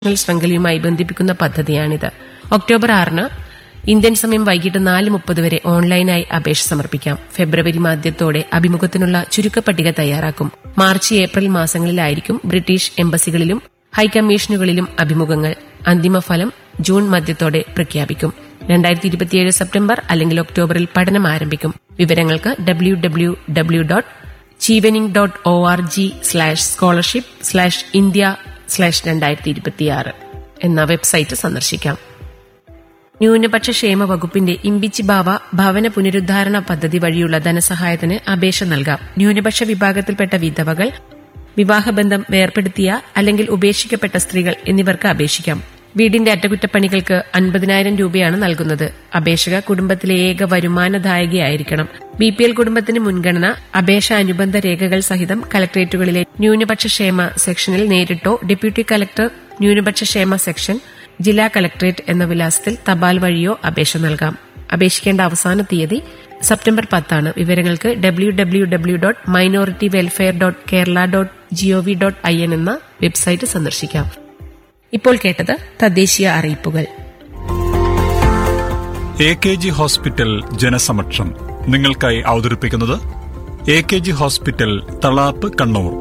ശൃംഖലയുമായി ബന്ധിപ്പിക്കുന്ന പദ്ധതിയാണിത്. October 6 Indian സമയം വൈകിട്ട് 4:30 വരെ ഓൺലൈനായി അപേക്ഷ സമർപ്പിക്കാം. ഫെബ്രുവരി മധ്യത്തോടെ അഭിമുഖത്തിനുള്ള ചുരുക്കപ്പട്ടിക തയ്യാറാക്കും. മാർച്ച് ഏപ്രിൽ മാസങ്ങളിലായിരിക്കും ബ്രിട്ടീഷ് എംബസികളിലും ഹൈക്കമ്മീഷനുകളിലും അഭിമുഖങ്ങൾ. അന്തിമ ഫലം ജൂൺ മധ്യത്തോടെ പ്രഖ്യാപിക്കും. 2027 സെപ്റ്റംബർ അല്ലെങ്കിൽ ഒക്ടോബറിൽ പഠനം ആരംഭിക്കും. വിവരങ്ങൾക്ക് www.chevening.org/scholarship/India/2026 എന്ന വെബ്സൈറ്റ് സന്ദർശിക്കാം. ന്യൂനപക്ഷ ക്ഷേമ വകുപ്പിന്റെ ഇമ്പിച്ചി ബാവ ഭവന പുനരുദ്ധാരണ പദ്ധതി വഴിയുള്ള ധനസഹായത്തിന് അപേക്ഷ നൽകാം. ന്യൂനപക്ഷ വിഭാഗത്തിൽപ്പെട്ട വിധവകൾ, വിവാഹബന്ധം വേർപെടുത്തിയ അല്ലെങ്കിൽ ഉപേക്ഷിക്കപ്പെട്ട സ്ത്രീകൾ എന്നിവർക്ക് അപേക്ഷിക്കാം. വീടിന്റെ അറ്റകുറ്റപ്പണികൾക്ക് 50,000 രൂപയാണ് നൽകുന്നത്. അപേക്ഷക കുടുംബത്തിലെ ഏക വരുമാനദായകയായിരിക്കണം. BPL കുടുംബത്തിന് മുൻഗണന. അപേക്ഷ അനുബന്ധ രേഖകൾ സഹിതം കലക്ടറേറ്റുകളിലെ ന്യൂനപക്ഷ ക്ഷേമ സെക്ഷനിൽ നേരിട്ടോ ഡെപ്യൂട്ടി കലക്ടർ ന്യൂനപക്ഷ ക്ഷേമ സെക്ഷൻ ജില്ലാ കലക്ടറേറ്റ് എന്ന വിലാസത്തിൽ തപാൽ വഴിയോ അപേക്ഷ നൽകാം. അപേക്ഷിക്കേണ്ട അവസാന തീയതി സെപ്റ്റംബർ 10. വിവരങ്ങൾക്ക് www.minorityWelfare.kerala.gov.in എന്ന വെബ്സൈറ്റ് സന്ദർശിക്കാം. ഇപ്പോൾ കേട്ടത് തദ്ദേശീയ അറിയിപ്പുകൾ. AKG ഹോസ്പിറ്റൽ ജനസമക്ഷം നിങ്ങൾക്കായി അവതരിപ്പിക്കുന്നത് AKG hospital Thalap Kannur.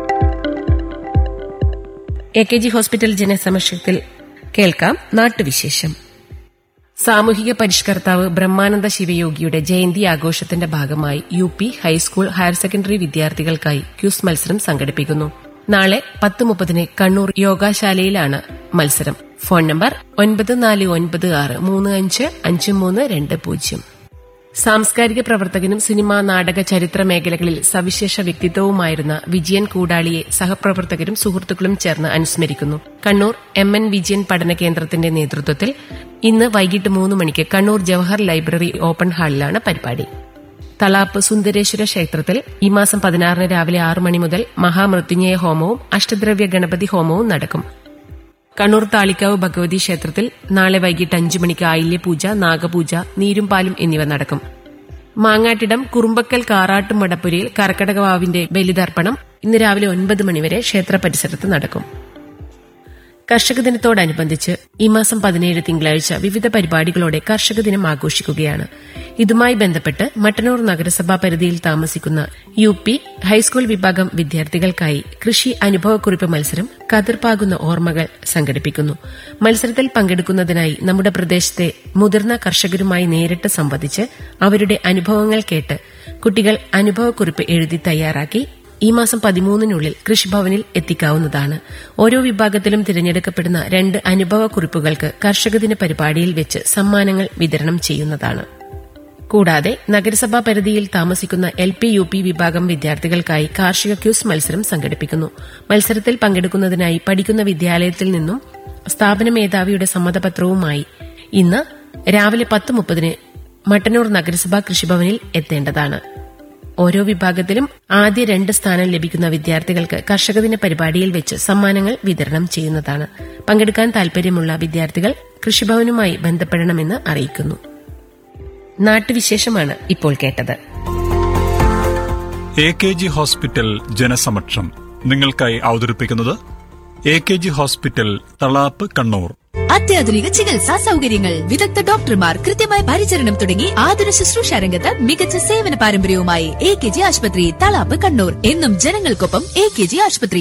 AKG hospital ജനസമക്ഷത്തിൽ കേൾക്കാം നാട്ടുവിശേഷം. സാമൂഹിക പരിഷ്കർത്താവ് ബ്രഹ്മാനന്ദ ശിവയോഗിയുടെ ജയന്തി ആഘോഷത്തിന്റെ ഭാഗമായി UP ഹൈസ്കൂൾ ഹയർ സെക്കൻഡറി വിദ്യാർത്ഥികൾക്കായി ക്യൂസ് മത്സരം സംഘടിപ്പിക്കുന്നു. നാളെ 10:30 കണ്ണൂർ യോഗാശാലയിലാണ് മത്സരം. Phone number 9496355320. സാംസ്കാരിക പ്രവർത്തകനും സിനിമാ, നാടക, ചരിത്ര മേഖലകളിൽ സവിശേഷ വ്യക്തിത്വവുമായിരുന്ന വിജയൻ കൂടാളിയെ സഹപ്രവർത്തകരും സുഹൃത്തുക്കളും ചേർന്ന് അനുസ്മരിക്കുന്നു. കണ്ണൂർ MN വിജയൻ പഠന കേന്ദ്രത്തിന്റെ നേതൃത്വത്തിൽ ഇന്ന് വൈകിട്ട് 3 മണിക്ക് കണ്ണൂർ ജവഹർ ലൈബ്രറി ഓപ്പൺ ഹാളിലാണ് പരിപാടി. തളാപ്പ് സുന്ദരേശ്വര ക്ഷേത്രത്തിൽ ഈ മാസം 16 രാവിലെ 6 മണി മുതൽ മഹാമൃത്യുഞ്ജയ ഹോമവും അഷ്ടദ്രവ്യ ഗണപതി ഹോമവും നടക്കും. കണ്ണൂർ താളിക്കാവ് ഭഗവതി ക്ഷേത്രത്തിൽ നാളെ വൈകിട്ട് 5 മണിക്ക് ആയില്യപൂജ, നാഗപൂജ, നീരും പാലും എന്നിവ നടക്കും. മാങ്ങാട്ടിടം കുറുമ്പക്കൽ കാറാട്ട് മടപ്പുരയിൽ കർക്കടകവാവിന്റെ ബലിതർപ്പണം ഇന്ന് രാവിലെ 9 മണിവരെ ക്ഷേത്ര പരിസരത്ത് നടക്കും. കർഷക ദിനത്തോടനുബന്ധിച്ച് ഈ മാസം 17 തിങ്കളാഴ്ച വിവിധ പരിപാടികളോടെ കർഷക ദിനം ആഘോഷിക്കുകയാണ്. ഇതുമായി ബന്ധപ്പെട്ട് മട്ടന്നൂർ നഗരസഭാ പരിധിയിൽ താമസിക്കുന്ന UP ഹൈസ്കൂൾ വിഭാഗം വിദ്യാർത്ഥികൾക്കായി കൃഷി അനുഭവക്കുറിപ്പ് മത്സരം കതിർപ്പാകുന്ന ഓർമ്മകൾ സംഘടിപ്പിക്കുന്നു. മത്സരത്തിൽ പങ്കെടുക്കുന്നതിനായി നമ്മുടെ പ്രദേശത്തെ മുതിർന്ന കർഷകരുമായി നേരിട്ട് സംവദിച്ച് അവരുടെ അനുഭവങ്ങൾ കേട്ട് കുട്ടികൾ അനുഭവക്കുറിപ്പ് എഴുതി തയ്യാറാക്കി ഈ മാസം 13-നുള്ളിൽ കൃഷിഭവനിൽ എത്തിക്കാവുന്നതാണ്. ഓരോ വിഭാഗത്തിലും തിരഞ്ഞെടുക്കപ്പെടുന്ന 2 അനുഭവക്കുറിപ്പുകൾക്ക് കർഷകദിന പരിപാടിയിൽ വെച്ച് സമ്മാനങ്ങൾ വിതരണം ചെയ്യുന്നതാണ്. കൂടാതെ നഗരസഭാ പരിധിയിൽ താമസിക്കുന്ന LP UP വിഭാഗം വിദ്യാർത്ഥികൾക്കായി കാർഷിക ക്യൂസ് മത്സരം സംഘടിപ്പിക്കുന്നു. മത്സരത്തിൽ പങ്കെടുക്കുന്നതിനായി പഠിക്കുന്ന വിദ്യാലയത്തിൽ നിന്നും സ്ഥാപന മേധാവിയുടെ സമ്മതപത്രവുമായി ഇന്ന് രാവിലെ 10:30 മട്ടന്നൂർ നഗരസഭാ കൃഷിഭവനിൽ എത്തേണ്ടതാണ്. ഓരോ വിഭാഗത്തിലും ആദ്യ 2 സ്ഥാനം ലഭിക്കുന്ന വിദ്യാർത്ഥികൾക്ക് കർഷകദിന പരിപാടിയിൽ വെച്ച് സമ്മാനങ്ങൾ വിതരണം ചെയ്യുന്നതാണ്. പങ്കെടുക്കാൻ താൽപര്യമുള്ള വിദ്യാർത്ഥികൾ കൃഷിഭവനുമായി ബന്ധപ്പെടണമെന്ന് അറിയിക്കുന്നു. നാട്ടുവിശേഷമാണ് ഇപ്പോൾ കേട്ടത്. AKG ഹോസ്പിറ്റൽ ജനസമക്ഷം നിങ്ങൾക്കായി അവതരിപ്പിക്കുന്നത് AKG ഹോസ്പിറ്റൽ തളാപ്പ് കണ്ണൂർ. അത്യാധുനിക ചികിത്സാ സൗകര്യങ്ങൾ, വിദഗ്ധ ഡോക്ടർമാർ, കൃത്യമായ പരിചരണം തുടങ്ങി ആതുര ശുശ്രൂഷ രംഗത്ത് മികച്ച സേവന പാരമ്പര്യവുമായി AKG ആശുപത്രി തളാപ്പ് കണ്ണൂർ. എന്നും ജനങ്ങൾക്കൊപ്പം AKG ആശുപത്രി.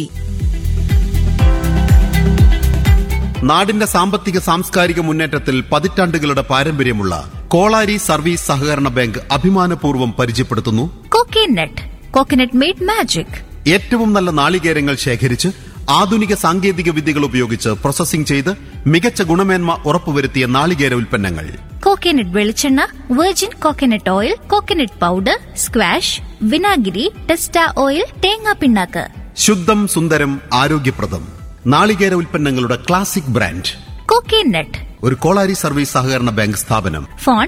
നാടിന്റെ സാമ്പത്തിക സാംസ്കാരിക മുന്നേറ്റത്തിൽ പതിറ്റാണ്ടുകളുടെ പാരമ്പര്യമുള്ള കോളാരി സർവീസ് സഹകരണ ബാങ്ക് അഭിമാനപൂർവ്വം പരിചയപ്പെടുത്തുന്നു കോക്കനട്ട് മെയ്ഡ് മാജിക്. ഏറ്റവും നല്ല നാളികേരങ്ങൾ ശേഖരിച്ച് ആധുനിക സാങ്കേതിക വിദ്യകൾ ഉപയോഗിച്ച് പ്രോസസിംഗ് ചെയ്ത് മികച്ച ഗുണമേന്മ ഉറപ്പുവരുത്തിയ നാളികേര ഉൽപ്പന്നങ്ങൾ. കോക്കനട്ട് വെളിച്ചെണ്ണ, virgin coconut oil, coconut powder, squash, വിനാഗിരി, ടെസ്റ്റ ഓയിൽ, തേങ്ങാ പിണ്ണാക്ക്. ശുദ്ധം, സുന്ദരം, ആരോഗ്യപ്രദം നാളികേര ഉൽപ്പന്നങ്ങളുടെ ക്ലാസിക് ബ്രാൻഡ് കോക്കനട്ട്. ഒരു കോളാരി സർവീസ് സഹകരണ ബാങ്ക് സ്ഥാപനം. ഫോൺ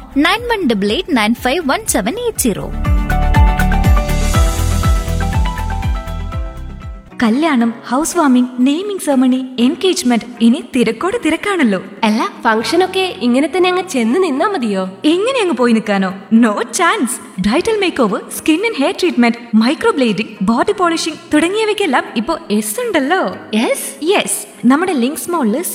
9188951780. കല്യാണം, house warming, naming ceremony, engagement, ഇനി തിരക്കോട് തിരക്കാണല്ലോ. അല്ല, ഫംഗ്ഷനൊക്കെ ഇങ്ങനെ തന്നെ അങ്ങ് ചെന്ന് നിന്നാ മതിയോ? എങ്ങനെ അങ്ങ് പോയി നിൽക്കാനോ? No chance. Bridal make over, skin and hair treatment, microblading, body polishing തുടങ്ങിയവയ്ക്കെല്ലാം ഇപ്പോ എസ് ഉണ്ടല്ലോ. യെസ്. നമ്മുടെ ലിങ്ക്സ് മോളില്